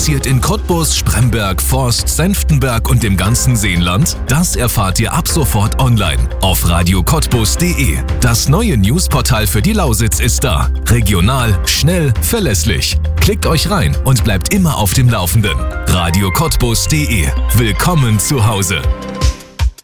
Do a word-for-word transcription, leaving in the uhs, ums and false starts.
passiert in Cottbus, Spremberg, Forst, Senftenberg und dem ganzen Seenland? Das erfahrt ihr ab sofort online auf radio cottbus punkt de. Das neue Newsportal für die Lausitz ist da. Regional, schnell, verlässlich. Klickt euch rein und bleibt immer auf dem Laufenden. radio cottbus punkt de. Willkommen zu Hause.